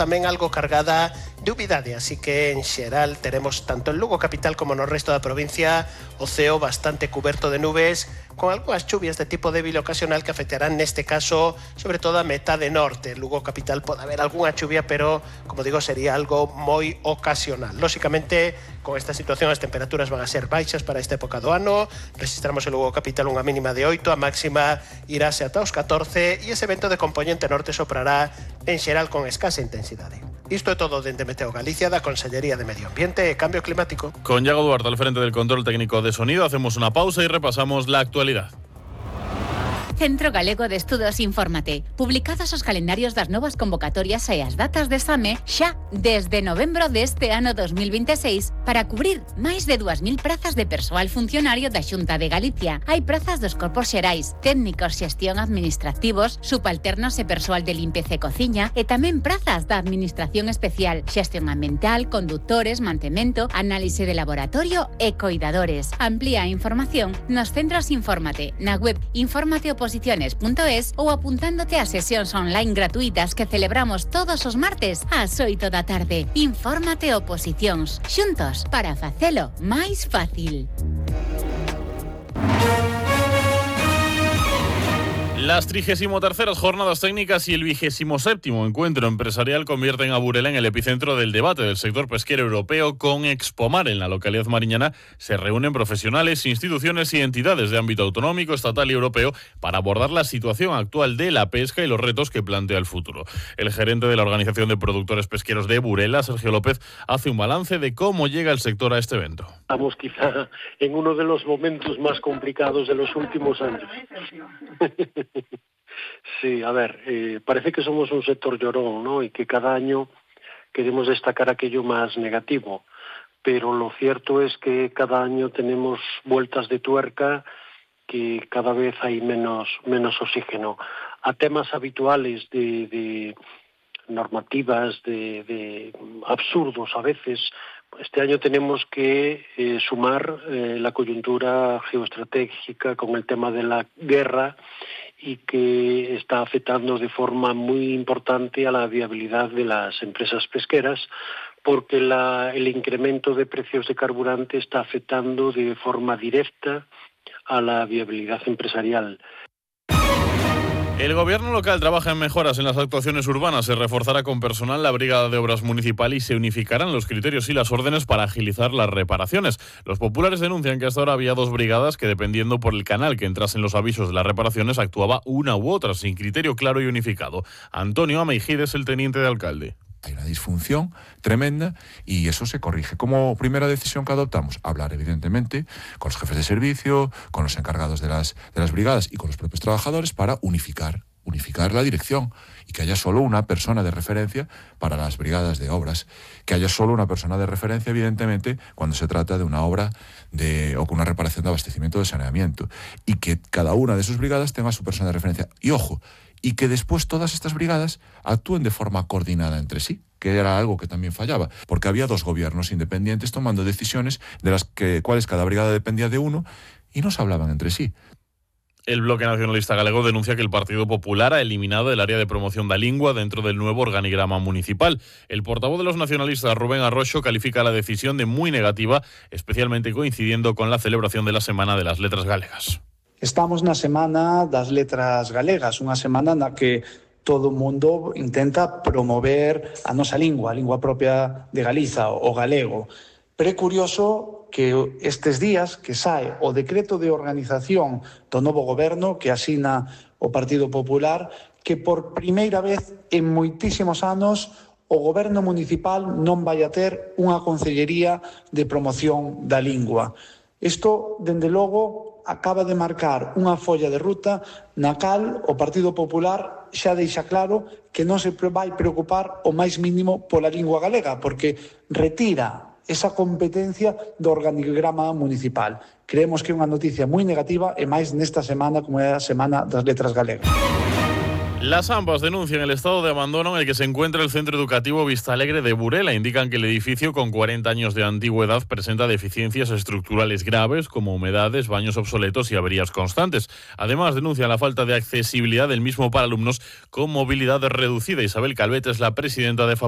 tamén algo cargada de humidade, así que en xeral teremos tanto en Lugo capital como no resto da provincia o ceo bastante cuberto de nubes, con algunhas chuvias de tipo débil ocasional que afectarán neste caso sobre todo a metade norte. En Lugo capital pode haber algunha chuvia, pero como digo, sería algo moi ocasional. Lóxicamente, con esta situación as temperaturas van a ser baixas para esta época do ano. Registramos en Lugo capital unha mínima de 8, a máxima iráse ata os 14 e ese vento de componente norte soprará en xeral con escasa intensidade. Isto é todo dende Meteo Galicia, da Consellería de Medio Ambiente e Cambio Climático. Con Iago Duarte al frente del control técnico de sonido, hacemos una pausa y repasamos la actualidad. Centro Galego de Estudos Infórmate. Publicados os calendarios das novas convocatorias e as datas de exame xa desde novembro deste ano 2026 para cubrir máis de 2.000 prazas de persoal funcionario da Xunta de Galicia. Hai prazas dos corpos xerais, técnicos xestión administrativos, subalternos e persoal de limpeza e cociña e tamén prazas da Administración Especial, xestión ambiental, conductores, mantemento, análise de laboratorio e coidadores. Amplía a información nos centros Infórmate, na web informateoposiciones.es ou apuntándote a sesións online gratuitas que celebramos todos os martes ás 8 da tarde. Infórmate Oposicións, xuntos para facelo máis fácil. Las 33ª jornadas técnicas y el 27º encuentro empresarial convierten a Burela en el epicentro del debate del sector pesquero europeo. Con Expomar en la localidad mariñana se reúnen profesionales, instituciones y entidades de ámbito autonómico, estatal y europeo para abordar la situación actual de la pesca y los retos que plantea el futuro. El gerente de la Organización de Productores Pesqueros de Burela, Sergio López, hace un balance de cómo llega el sector a este evento. Estamos quizá en uno de los momentos más complicados de los últimos años. Sí, a ver, parece que somos un sector llorón, ¿no? Y que cada año queremos destacar aquello más negativo, pero lo cierto es que cada año tenemos vueltas de tuerca, que cada vez hay menos oxígeno. A temas habituales de normativas, de absurdos a veces, este año tenemos que sumar la coyuntura geoestratégica con el tema de la guerra y que está afectando de forma muy importante a la viabilidad de las empresas pesqueras, porque el incremento de precios de carburante está afectando de forma directa a la viabilidad empresarial. El gobierno local trabaja en mejoras en las actuaciones urbanas. Se reforzará con personal la Brigada de Obras Municipal y se unificarán los criterios y las órdenes para agilizar las reparaciones. Los populares denuncian que hasta ahora había dos brigadas que, dependiendo por el canal que entrasen los avisos de las reparaciones, actuaba una u otra, sin criterio claro y unificado. Antonio Ameijide es el teniente de alcalde. Hay una disfunción tremenda y eso se corrige. Como primera decisión que adoptamos, hablar evidentemente con los jefes de servicio, con los encargados de las brigadas y con los propios trabajadores para unificar la dirección y que haya solo una persona de referencia para las brigadas de obras, que haya solo una persona de referencia, evidentemente, cuando se trata de una obra o con una reparación de abastecimiento de saneamiento, y que cada una de sus brigadas tenga su persona de referencia. Y ojo, y que después todas estas brigadas actúen de forma coordinada entre sí, que era algo que también fallaba, porque había dos gobiernos independientes tomando decisiones de las cuales cada brigada dependía de uno y no se hablaban entre sí. El Bloque Nacionalista Galego denuncia que el Partido Popular ha eliminado el área de promoción da lingua dentro del nuevo organigrama municipal. El portavoz de los nacionalistas, Rubén Arroxo, califica la decisión de muy negativa, especialmente coincidiendo con la celebración de la Semana de las Letras Galegas. Estamos na Semana das Letras Galegas, unha semana na que todo o mundo intenta promover a nosa lingua, a lingua propia de Galiza, o galego. Pero é curioso que estes días que sae o decreto de organización do novo goberno que asina o Partido Popular, que por primeira vez en moitísimos anos o goberno municipal non vai a ter unha concellería de promoción da lingua. Isto, dende logo, acaba de marcar unha folla de ruta na cal o Partido Popular xa deixa claro que non se vai preocupar o máis mínimo pola lingua galega, porque retira esa competencia do organigrama municipal. Creemos que é unha noticia moi negativa e máis nesta semana como é a Semana das Letras Galegas. Las AMPAs denuncian el estado de abandono en el que se encuentra el Centro Educativo Vista Alegre de Burela. Indican que el edificio, con 40 años de antigüedad, presenta deficiencias estructurales graves como humedades, baños obsoletos y averías constantes. Además, denuncian la falta de accesibilidad del mismo para alumnos con movilidad reducida. Isabel Calvet es la presidenta de FAP.